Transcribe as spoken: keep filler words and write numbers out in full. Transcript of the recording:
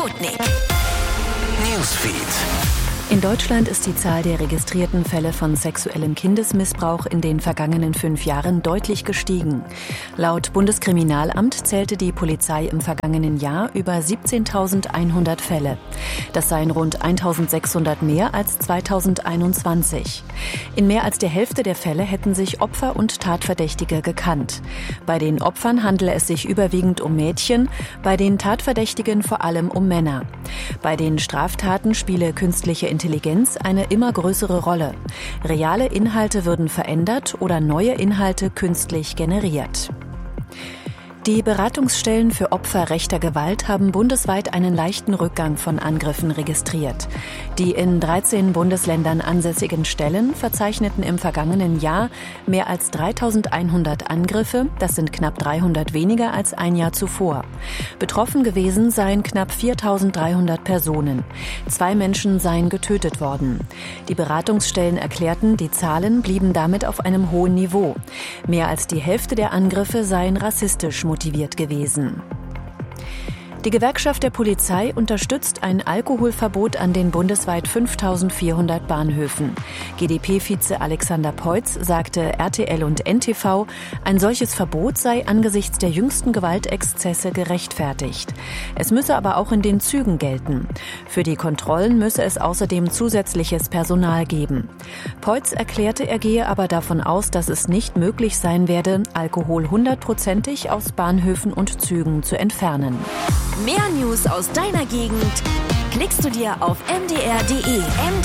Sputnik Newsfeed. In Deutschland ist die Zahl der registrierten Fälle von sexuellem Kindesmissbrauch in den vergangenen fünf Jahren deutlich gestiegen. Laut Bundeskriminalamt zählte die Polizei im vergangenen Jahr über siebzehntausendeinhundert Fälle. Das seien rund eintausendsechshundert mehr als zweitausendeinundzwanzig. In mehr als der Hälfte der Fälle hätten sich Opfer und Tatverdächtige gekannt. Bei den Opfern handele es sich überwiegend um Mädchen, bei den Tatverdächtigen vor allem um Männer. Bei den Straftaten spiele künstliche Intelligenz eine immer größere Rolle. Reale Inhalte würden verändert oder neue Inhalte künstlich generiert. Die Beratungsstellen für Opfer rechter Gewalt haben bundesweit einen leichten Rückgang von Angriffen registriert. Die in dreizehn Bundesländern ansässigen Stellen verzeichneten im vergangenen Jahr mehr als dreitausendeinhundert Angriffe, das sind knapp dreihundert weniger als ein Jahr zuvor. Betroffen gewesen seien knapp viertausenddreihundert Personen. Zwei Menschen seien getötet worden. Die Beratungsstellen erklärten, die Zahlen blieben damit auf einem hohen Niveau. Mehr als die Hälfte der Angriffe seien rassistisch motiviert. motiviert gewesen. Die Gewerkschaft der Polizei unterstützt ein Alkoholverbot an den bundesweit fünftausendvierhundert Bahnhöfen. G d P-Vize Alexander Peutz sagte R T L und N T V, ein solches Verbot sei angesichts der jüngsten Gewaltexzesse gerechtfertigt. Es müsse aber auch in den Zügen gelten. Für die Kontrollen müsse es außerdem zusätzliches Personal geben. Peutz erklärte, er gehe aber davon aus, dass es nicht möglich sein werde, Alkohol hundertprozentig aus Bahnhöfen und Zügen zu entfernen. Mehr News aus deiner Gegend klickst du dir auf m d r punkt d e.